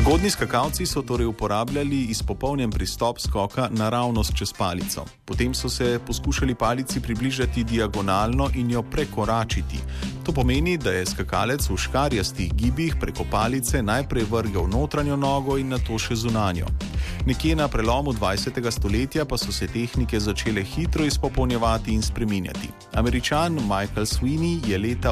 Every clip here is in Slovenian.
Zgodnji skakalci so torej uporabljali izpopolnjen pristop skoka naravnost čez palico. Potem so se poskušali palici približati diagonalno in jo prekoračiti. To pomeni, da je skakalec v škarjastih gibih preko palice najprej vrgel notranjo nogo in nato še zunanjo. Nekje na prelomu 20. stoletja pa so se tehnike začele hitro izpopolnjevati in spreminjati. Američan Michael Sweeney je leta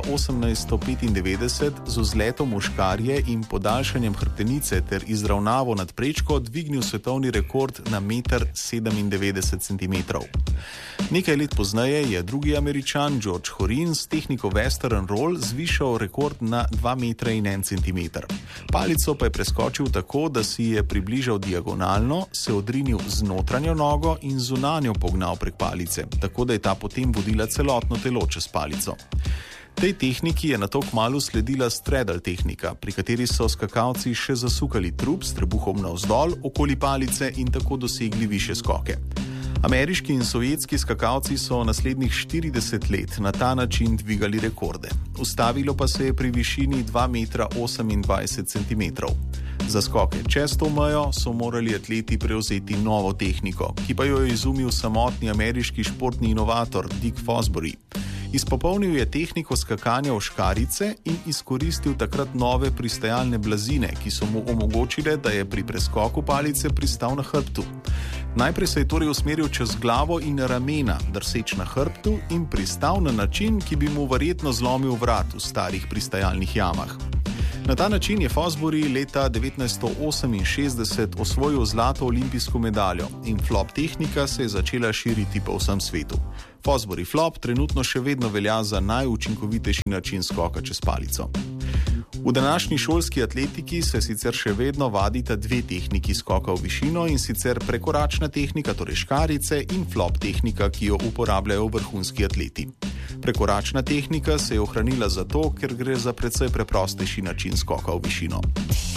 1895 z vzletom v škarje in podaljšanjem hrbtenice ter izravnavo nad prečko dvignil svetovni rekord na 1,97 cm. Nekaj let pozneje je drugi Američan George Horin s tehniko Western Roll zvišal rekord na 2,1 cm. Palico pa je preskočil tako, da si je približal diagonalno, se odrinil z notranjo nogo in zunanjo pognal prek palice, tako da je ta potem vodila celotno telo čez palico. Tej tehniki je nato kmalu sledila straddle tehnika, pri kateri so skakalci še zasukali trup s trebuhom navzdol okoli palice in tako dosegli višje skoke. Ameriški in sovjetski skakalci so naslednjih 40 let na ta način dvigali rekorde. Ustavilo pa se je pri višini 2,28 cm. Za skoke čez to mejo so morali atleti prevzeti novo tehniko, ki pa jo je izumil samotni ameriški športni inovator Dick Fosbury. Izpopolnil je tehniko skakanja v škarice in izkoristil takrat nove pristajalne blazine, ki so mu omogočile, da je pri preskoku palice pristal na hrbtu. Najprej se je torej usmeril čez glavo in ramena, drseč na hrbtu in pristal na način, ki bi mu verjetno zlomil vrat v starih pristajalnih jamah. Na ta način je Fosbury leta 1968 osvojil zlato olimpijsko medaljo in flop tehnika se je začela širiti po vsem svetu. Fosbury flop trenutno še vedno velja za najučinkovitejši način skoka čez palico. V današnji šolski atletiki se sicer še vedno vadita dve tehniki skoka v višino, in sicer prekoračna tehnika, torej škarice, in flop tehnika, ki jo uporabljajo vrhunski atleti. Prekoračna tehnika se je ohranila zato, ker gre za precej preprostejši način skoka v višino.